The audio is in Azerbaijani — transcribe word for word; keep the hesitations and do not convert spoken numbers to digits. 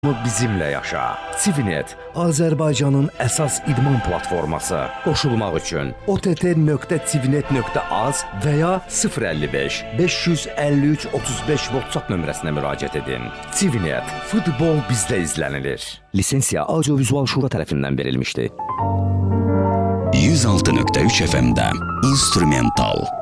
Bizimlə yaşa. Civinet, Azərbaycanın əsas idman platforması. Qoşulmaq üçün o t t nöqtə civinet nöqtə az və ya sıfır əlli beş beş yüz əlli üç otuz beş WhatsApp nömrəsinə müraciət edin. Civinet, futbol bizdə izlənilir. Lisensiya Audiovizual Şura tərəfindən verilmişdir. yüz altı nöqtə üç F M-də Instrumental.